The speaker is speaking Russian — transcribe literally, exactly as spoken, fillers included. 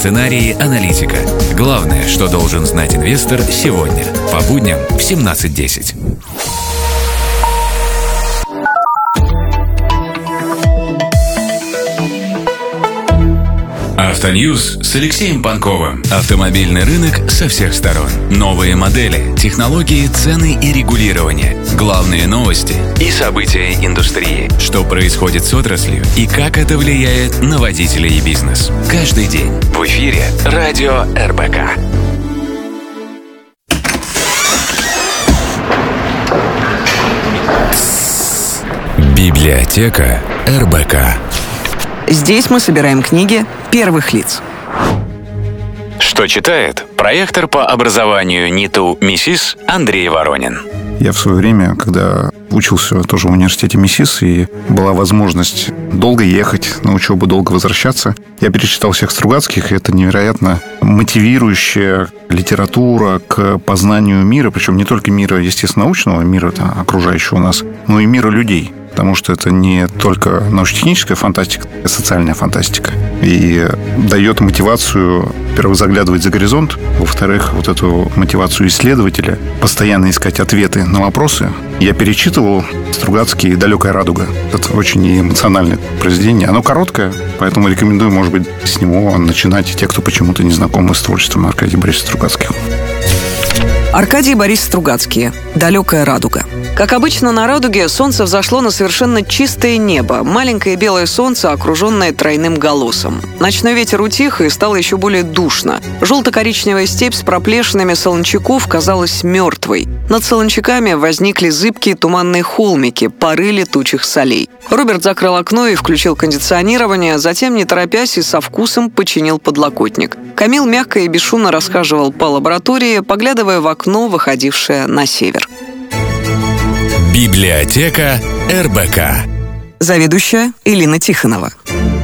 сценарии, аналитика. Главное, что должен знать инвестор сегодня. По будням в семнадцать десять. Автоньюз с Алексеем Панковым. Автомобильный рынок со всех сторон. Новые модели, технологии, цены и регулирование. Главные новости и события индустрии. Что происходит с отраслью и как это влияет на водителей и бизнес. Каждый день в эфире Радио эр бэ ка. Библиотека эр бэ ка. Здесь мы собираем книги первых лиц. Что читает проектор по образованию НИТУ МИСИС Андрей Воронин. Я в свое время, когда учился тоже в университете МИСИС, и была возможность долго ехать на учебу, долго возвращаться, я перечитал всех Стругацких, и это невероятно мотивирующая литература к познанию мира, причем не только мира естественно-научного, мира окружающего нас, но и мира людей. Потому что это не только научно-техническая фантастика, а социальная фантастика. И дает мотивацию, во-первых, заглядывать за горизонт, во-вторых, вот эту мотивацию исследователя постоянно искать ответы на вопросы. Я перечитывал Стругацкий «Далекая радуга». Это очень эмоциональное произведение. Оно короткое, поэтому рекомендую, может быть, с него начинать те, кто почему-то не знакомы с творчеством Аркадия Борисовича Стругацких. Аркадий Борисович Стругацкий. «Далекая радуга». Как обычно, на радуге солнце взошло на совершенно чистое небо. Маленькое белое солнце, окруженное тройным галусом. Ночной ветер утих, и стало еще более душно. Желто-коричневая степь с проплешинами солончаков казалась мертвой. Над солончаками возникли зыбкие туманные холмики, пары летучих солей. Роберт закрыл окно и включил кондиционирование, затем, не торопясь и со вкусом, починил подлокотник. Камил мягко и бесшумно расхаживал по лаборатории, поглядывая в окно, выходившее на север. Библиотека эр бэ ка. Заведующая Элина Тихонова.